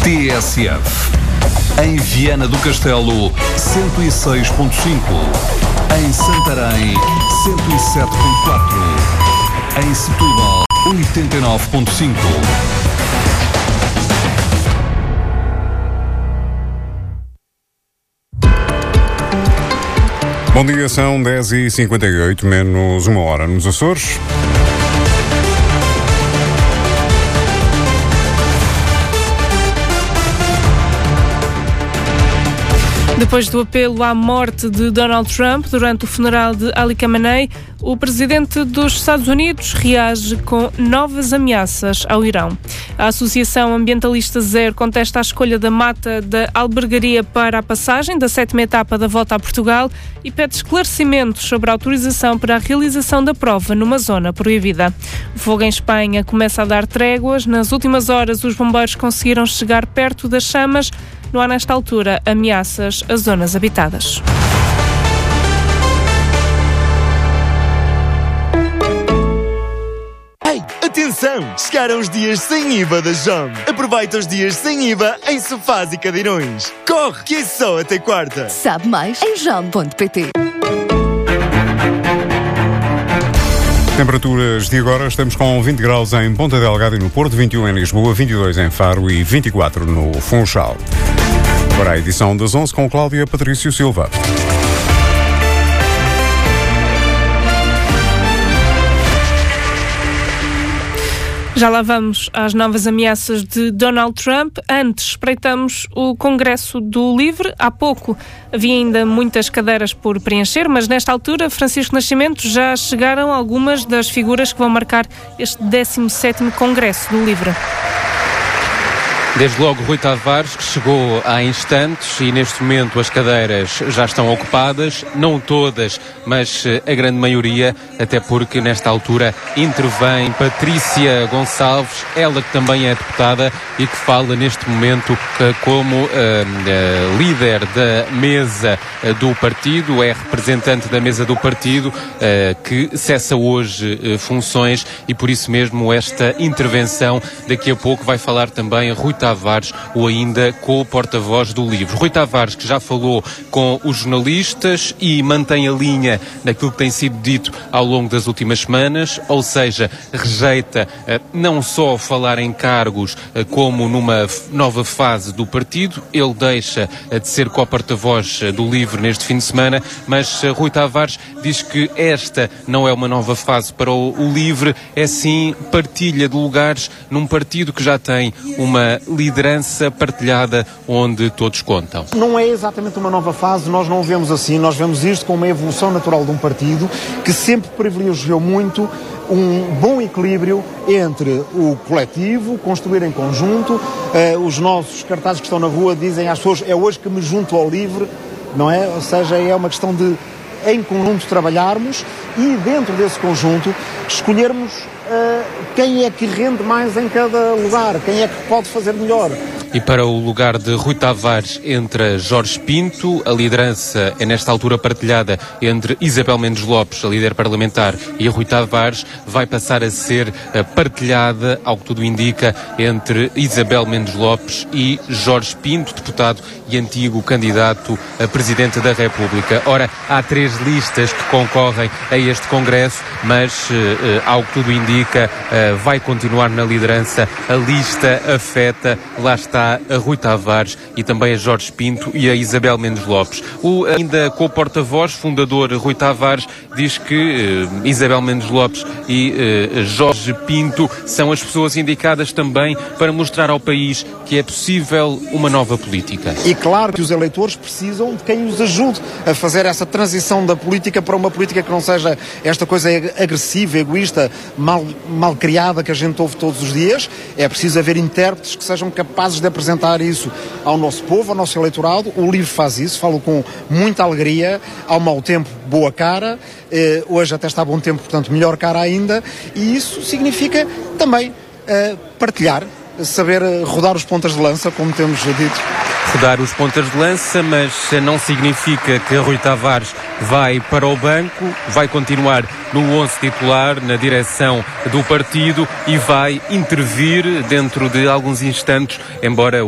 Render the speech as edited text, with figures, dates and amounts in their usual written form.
TSF. Em Viana do Castelo, 106.5. Em Santarém, 107.4. Em Setúbal, 89.5. Bom dia, são 10h58, menos uma hora nos Açores. Depois do apelo à morte de Donald Trump durante o funeral de Ali Khamenei, o presidente dos Estados Unidos reage com novas ameaças ao Irão. A Associação Ambientalista Zero contesta a escolha da mata da albergaria para a passagem da 7ª etapa da Volta a Portugal e pede esclarecimentos sobre a autorização para a realização da prova numa zona proibida. O fogo em Espanha começa a dar tréguas. Nas últimas horas, os bombeiros conseguiram chegar perto das chamas. Não há, nesta altura, ameaças a zonas habitadas. Ei, atenção! Chegaram os dias sem IVA da JOM. Aproveita os dias sem IVA em sofás e cadeirões. Corre, que é só até quarta. Sabe mais em jom.pt. Temperaturas de agora, estamos com 20 graus em Ponta Delgada e no Porto, 21 em Lisboa, 22 em Faro e 24 no Funchal. Para a edição das 11 com Cláudia Patrício Silva. Já lá vamos às novas ameaças de Donald Trump. Antes, espreitamos o Congresso do Livre. Há pouco havia ainda muitas cadeiras por preencher, mas nesta altura, Francisco Nascimento, já chegaram algumas das figuras que vão marcar este 17º Congresso do Livre. Desde logo Rui Tavares, que chegou há instantes e neste momento as cadeiras já estão ocupadas, não todas, mas a grande maioria, até porque nesta altura intervém Patrícia Gonçalves, ela que também é deputada e que fala neste momento como líder da mesa do partido, é representante da mesa do partido, que cessa hoje funções e por isso mesmo esta intervenção daqui a pouco vai falar também Rui Tavares, ou ainda com o porta-voz do Livre. Rui Tavares, que já falou com os jornalistas e mantém a linha daquilo que tem sido dito ao longo das últimas semanas, ou seja, rejeita não só falar em cargos como numa nova fase do partido, ele deixa de ser co-porta-voz do Livre neste fim de semana, mas Rui Tavares diz que esta não é uma nova fase para o Livre, é sim partilha de lugares num partido que já tem uma liderança partilhada onde todos contam. Não é exatamente uma nova fase, nós não o vemos assim, nós vemos isto como uma evolução natural de um partido que sempre privilegiou muito um bom equilíbrio entre o coletivo, construir em conjunto. Os nossos cartazes que estão na rua dizem às pessoas: é hoje que me junto ao Livre, não é? Ou seja, é uma questão de em conjunto trabalharmos e dentro desse conjunto escolhermos quem é que rende mais em cada lugar, quem é que pode fazer melhor. E para o lugar de Rui Tavares entra Jorge Pinto, a liderança é nesta altura partilhada entre Isabel Mendes Lopes, a líder parlamentar, e Rui Tavares vai passar a ser partilhada, ao que tudo indica, entre Isabel Mendes Lopes e Jorge Pinto, deputado e antigo candidato a Presidente da República. Ora, há 3 listas que concorrem a este Congresso, mas, ao que tudo indica, vai continuar na liderança a lista afeta, lá está, a Rui Tavares e também a Jorge Pinto e a Isabel Mendes Lopes. Ainda com o porta-voz, fundador Rui Tavares, diz que Isabel Mendes Lopes e Jorge Pinto são as pessoas indicadas também para mostrar ao país que é possível uma nova política. E claro que os eleitores precisam de quem os ajude a fazer essa transição da política para uma política que não seja esta coisa agressiva, egoísta, mal criada que a gente ouve todos os dias. É preciso haver intérpretes que sejam capazes de apresentar isso ao nosso povo, ao nosso eleitorado. O Livre faz isso, falo com muita alegria, ao mau tempo, boa cara, hoje até está bom tempo, portanto melhor cara ainda, e isso significa também partilhar, saber rodar os pontas de lança, como temos dito. Rodar os pontas de lança, mas não significa que Rui Tavares vai para o banco, vai continuar no 11 titular, na direção do partido e vai intervir dentro de alguns instantes, embora